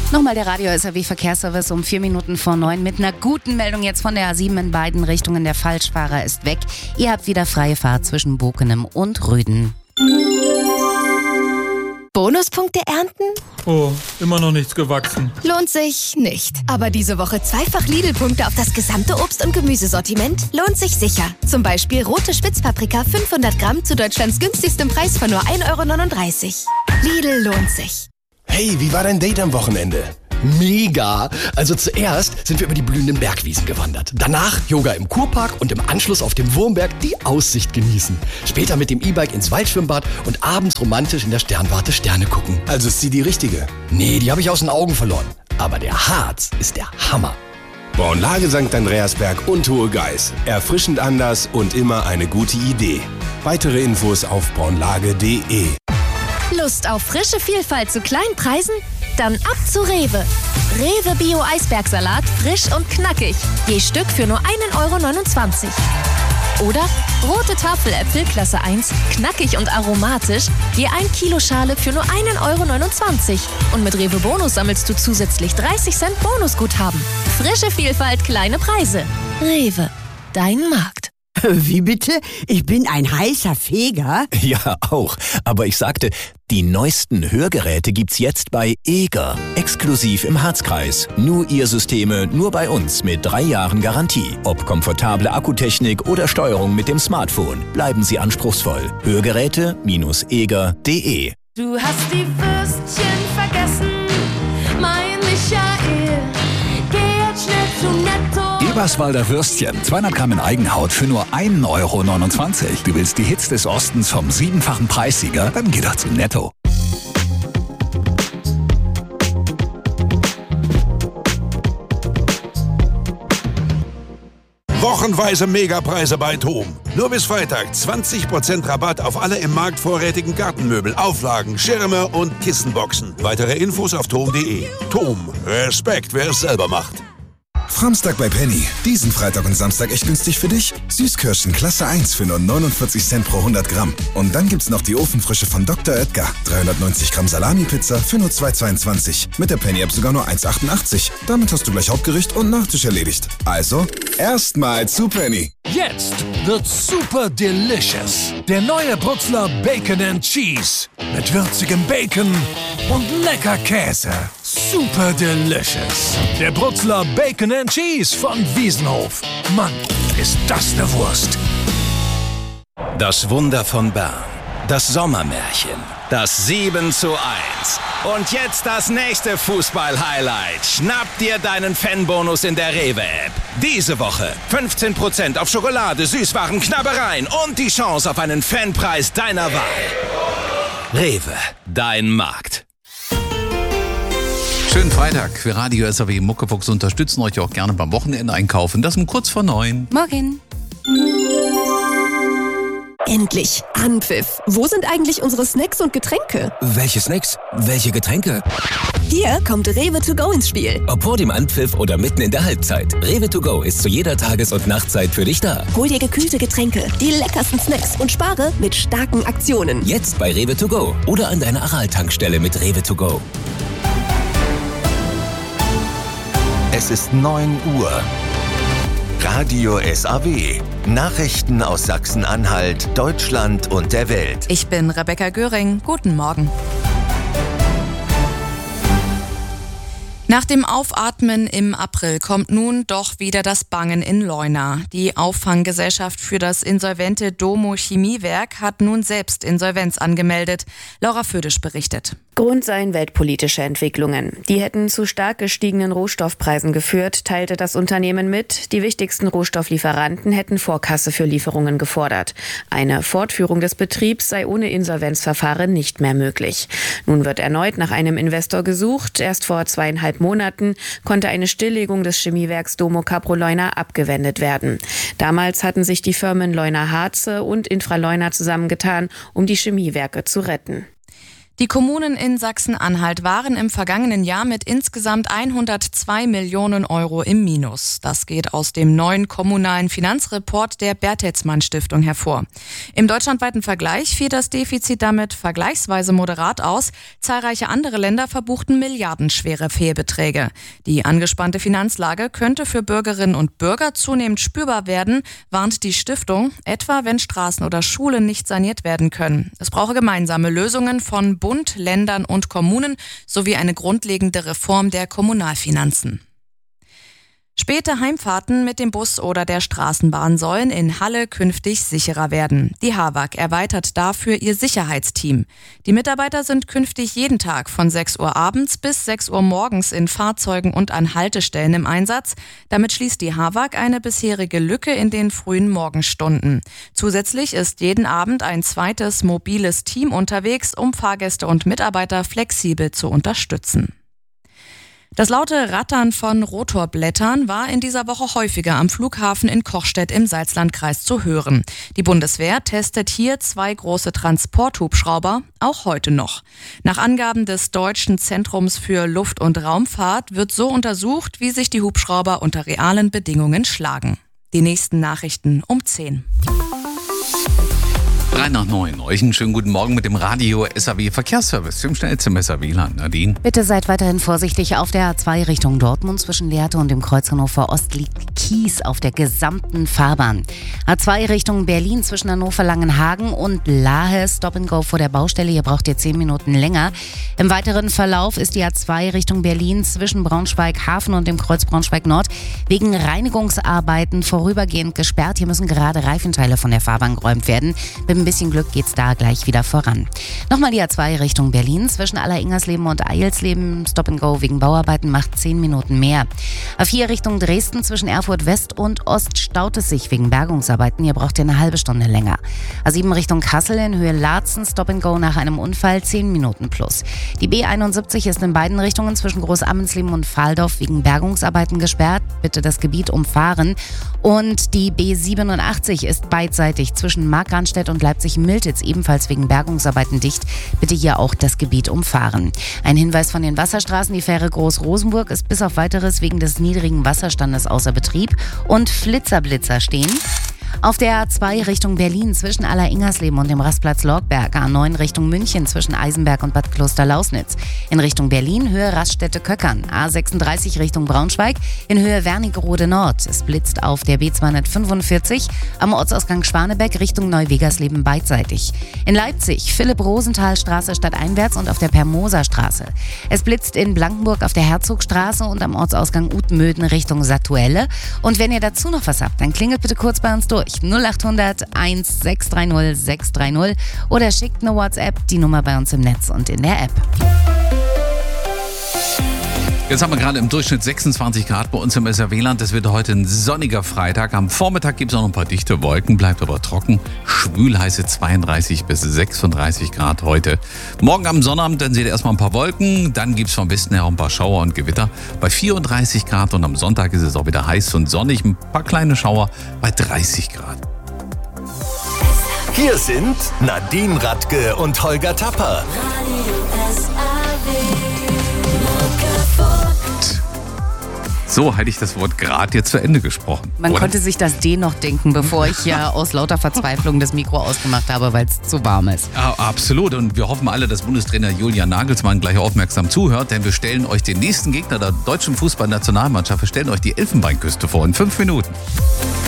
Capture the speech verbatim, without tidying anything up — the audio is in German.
Nochmal der Radio-S R W-Verkehrsservice um vier Minuten vor neun mit einer guten Meldung jetzt von der A sieben in beiden Richtungen. Der Falschfahrer ist weg. Ihr habt wieder freie Fahrt zwischen Bokenem und Rüden. Bonuspunkte ernten? Oh, immer noch nichts gewachsen. Lohnt sich nicht. Aber diese Woche zweifach Lidl-Punkte auf das gesamte Obst- und Gemüsesortiment lohnt sich sicher. Zum Beispiel rote Spitzpaprika fünfhundert Gramm zu Deutschlands günstigstem Preis von nur ein Euro neununddreißig. Lidl lohnt sich. Hey, wie war dein Date am Wochenende? Mega! Also zuerst sind wir über die blühenden Bergwiesen gewandert. Danach Yoga im Kurpark und im Anschluss auf dem Wurmberg die Aussicht genießen. Später mit dem E-Bike ins Waldschwimmbad und abends romantisch in der Sternwarte Sterne gucken. Also ist sie die richtige? Nee, die habe ich aus den Augen verloren. Aber der Harz ist der Hammer. Braunlage Sankt Andreasberg und Hohe Geiß. Erfrischend anders und immer eine gute Idee. Weitere Infos auf braunlage punkt de. Lust auf frische Vielfalt zu kleinen Preisen? Dann ab zu Rewe. Rewe Bio Eisbergsalat, frisch und knackig. Je Stück für nur ein Euro neunundzwanzig. Oder rote Tafeläpfel Klasse eins, knackig und aromatisch. Je ein Kilo Schale für nur ein Euro neunundzwanzig. Und mit Rewe Bonus sammelst du zusätzlich dreißig Cent Bonusguthaben. Frische Vielfalt, kleine Preise. Rewe, dein Markt. Wie bitte? Ich bin ein heißer Feger? Ja, auch. Aber ich sagte, die neuesten Hörgeräte gibt's jetzt bei Eger. Exklusiv im Harzkreis. Nur ihr Systeme, nur bei uns mit drei Jahren Garantie. Ob komfortable Akkutechnik oder Steuerung mit dem Smartphone. Bleiben Sie anspruchsvoll. Hörgeräte eger punkt de. Du hast die Würstchen vergessen, mein Michael. Geh jetzt schnell zu Netto. Eberswalder Würstchen, zweihundert Gramm in Eigenhaut für nur ein Euro neunundzwanzig. Du willst die Hits des Ostens vom siebenfachen Preissieger? Dann geh doch zu Netto. Wochenweise Megapreise bei TOM. Nur bis Freitag zwanzig Prozent Rabatt auf alle im Markt vorrätigen Gartenmöbel, Auflagen, Schirme und Kissenboxen. Weitere Infos auf tom punkt de. TOM. Respekt, wer es selber macht. Samstag bei Penny. Diesen Freitag und Samstag echt günstig für dich. Süßkirschen Klasse eins für nur neunundvierzig Cent pro hundert Gramm. Und dann gibt's noch die Ofenfrische von Doktor Oetker. dreihundertneunzig Gramm Salami-Pizza für nur zwei Euro zweiundzwanzig. Mit der Penny-App sogar nur eins Euro achtundachtzig. Damit hast du gleich Hauptgericht und Nachtisch erledigt. Also, erstmal zu Penny. Jetzt wird super delicious. Der neue Brutzler Bacon and Cheese. Mit würzigem Bacon und lecker Käse. Super delicious. Der Brutzler Bacon and Cheese von Wiesenhof. Mann, ist das eine Wurst. Das Wunder von Bern. Das Sommermärchen. Das sieben zu eins. Und jetzt das nächste Fußball-Highlight. Schnapp dir deinen Fanbonus in der Rewe-App. Diese Woche fünfzehn Prozent auf Schokolade, Süßwaren, Knabbereien und die Chance auf einen Fanpreis deiner Wahl. Rewe, dein Markt. Schönen Freitag. Wir Radio S R W Muckefuchs unterstützen euch auch gerne beim Wochenende einkaufen. Das um kurz vor neun. Morgen. Endlich Anpfiff. Wo sind eigentlich unsere Snacks und Getränke? Welche Snacks? Welche Getränke? Hier kommt Rewe to go ins Spiel. Ob vor dem Anpfiff oder mitten in der Halbzeit. Rewe to go ist zu jeder Tages- und Nachtzeit für dich da. Hol dir gekühlte Getränke, die leckersten Snacks und spare mit starken Aktionen. Jetzt bei Rewe to go oder an deiner Aral-Tankstelle mit Rewe to go. Es ist neun Uhr. Radio S R W. Nachrichten aus Sachsen-Anhalt, Deutschland und der Welt. Ich bin Rebecca Göring. Guten Morgen. Nach dem Aufatmen im April kommt nun doch wieder das Bangen in Leuna. Die Auffanggesellschaft für das insolvente Domo Chemiewerk hat nun selbst Insolvenz angemeldet. Laura Födisch berichtet. Grund seien weltpolitische Entwicklungen. Die hätten zu stark gestiegenen Rohstoffpreisen geführt, teilte das Unternehmen mit. Die wichtigsten Rohstofflieferanten hätten Vorkasse für Lieferungen gefordert. Eine Fortführung des Betriebs sei ohne Insolvenzverfahren nicht mehr möglich. Nun wird erneut nach einem Investor gesucht. Erst vor zweieinhalb Monaten konnte eine Stilllegung des Chemiewerks Domo Caproleuner abgewendet werden. Damals hatten sich die Firmen Leuna Harze und Infraleuna zusammengetan, um die Chemiewerke zu retten. Die Kommunen in Sachsen-Anhalt waren im vergangenen Jahr mit insgesamt hundertzwei Millionen Euro im Minus. Das geht aus dem neuen kommunalen Finanzreport der Bertelsmann Stiftung hervor. Im deutschlandweiten Vergleich fiel das Defizit damit vergleichsweise moderat aus. Zahlreiche andere Länder verbuchten milliardenschwere Fehlbeträge. Die angespannte Finanzlage könnte für Bürgerinnen und Bürger zunehmend spürbar werden, warnt die Stiftung, etwa wenn Straßen oder Schulen nicht saniert werden können. Es brauche gemeinsame Lösungen von Bund, Ländern und Kommunen sowie eine grundlegende Reform der Kommunalfinanzen. Späte Heimfahrten mit dem Bus oder der Straßenbahn sollen in Halle künftig sicherer werden. Die HAWAG erweitert dafür ihr Sicherheitsteam. Die Mitarbeiter sind künftig jeden Tag von sechs Uhr abends bis sechs Uhr morgens in Fahrzeugen und an Haltestellen im Einsatz. Damit schließt die HAWAG eine bisherige Lücke in den frühen Morgenstunden. Zusätzlich ist jeden Abend ein zweites mobiles Team unterwegs, um Fahrgäste und Mitarbeiter flexibel zu unterstützen. Das laute Rattern von Rotorblättern war in dieser Woche häufiger am Flughafen in Kochstedt im Salzlandkreis zu hören. Die Bundeswehr testet hier zwei große Transporthubschrauber, auch heute noch. Nach Angaben des Deutschen Zentrums für Luft- und Raumfahrt wird so untersucht, wie sich die Hubschrauber unter realen Bedingungen schlagen. Die nächsten Nachrichten um zehn. Drei nach neun. Euch einen schönen guten Morgen mit dem Radio S A W Verkehrsservice. Im schnellsten S A W-Land. Nadine. Bitte seid weiterhin vorsichtig. Auf der A zwei Richtung Dortmund zwischen Lehrte und dem Kreuz Hannover Ost liegt Kies auf der gesamten Fahrbahn. A zwei Richtung Berlin zwischen Hannover Langenhagen und Lahe. Stop and Go vor der Baustelle. Hier braucht ihr zehn Minuten länger. Im weiteren Verlauf ist die A zwei Richtung Berlin zwischen Braunschweig Hafen und dem Kreuz Braunschweig Nord wegen Reinigungsarbeiten vorübergehend gesperrt. Hier müssen gerade Reifenteile von der Fahrbahn geräumt werden. Mit ein bisschen Glück geht's da gleich wieder voran. Nochmal die A zwei Richtung Berlin zwischen Aller-Ingersleben und Eilsleben. Stop and Go wegen Bauarbeiten macht zehn Minuten mehr. A vier Richtung Dresden zwischen Erfurt West und Ost staut es sich wegen Bergungsarbeiten. Hier braucht ihr eine halbe Stunde länger. A sieben Richtung Kassel in Höhe Laatzen. Stop and Go nach einem Unfall zehn Minuten plus. Die B einundsiebzig ist in beiden Richtungen zwischen Großammensleben und Fahldorf wegen Bergungsarbeiten gesperrt. Bitte das Gebiet umfahren. Und die B siebenundachtzig ist beidseitig zwischen Markranstädt und Leipzig-Miltitz ebenfalls wegen Bergungsarbeiten dicht. Bitte hier auch das Gebiet umfahren. Ein Hinweis von den Wasserstraßen. Die Fähre Groß-Rosenburg ist bis auf Weiteres wegen des niedrigen Wasserstandes außer Betrieb und Flitzer-Blitzer stehen. Auf der A zwei Richtung Berlin zwischen Aller-Ingersleben und dem Rastplatz Lorgberg, A neun Richtung München zwischen Eisenberg und Bad Kloster-Lausnitz. In Richtung Berlin Höhe Raststätte-Köckern, A sechsunddreißig Richtung Braunschweig in Höhe Wernigerode Nord. Es blitzt auf der B zweihundertfünfundvierzig am Ortsausgang Schwanebeck Richtung Neuwegersleben beidseitig. In Leipzig Philipp-Rosenthal-Straße stadteinwärts und auf der Permoser-Straße. Es blitzt in Blankenburg auf der Herzogstraße und am Ortsausgang Utmöden Richtung Satuelle. Und wenn ihr dazu noch was habt, dann klingelt bitte kurz bei uns durch. null achthundert eins sechs drei null sechs drei null oder schickt eine WhatsApp, die Nummer bei uns im Netz und in der App. Jetzt haben wir gerade im Durchschnitt sechsundzwanzig Grad bei uns im S A W-Land. Es wird heute ein sonniger Freitag. Am Vormittag gibt es auch noch ein paar dichte Wolken, bleibt aber trocken. Schwül heiße zweiunddreißig bis sechsunddreißig Grad heute. Morgen am Sonnabend, dann seht ihr erstmal ein paar Wolken. Dann gibt es vom Westen her auch ein paar Schauer und Gewitter bei vierunddreißig Grad. Und am Sonntag ist es auch wieder heiß und sonnig. Ein paar kleine Schauer bei dreißig Grad. Hier sind Nadine Radke und Holger Tapper. So hätte ich das Wort Grad jetzt zu Ende gesprochen. Man oder? konnte sich das D noch denken, bevor ich ja aus lauter Verzweiflung das Mikro ausgemacht habe, weil es zu warm ist. Ja, absolut. Und wir hoffen alle, dass Bundestrainer Julian Nagelsmann gleich aufmerksam zuhört, denn wir stellen euch den nächsten Gegner der deutschen Fußballnationalmannschaft. Wir stellen euch die Elfenbeinküste vor in fünf Minuten.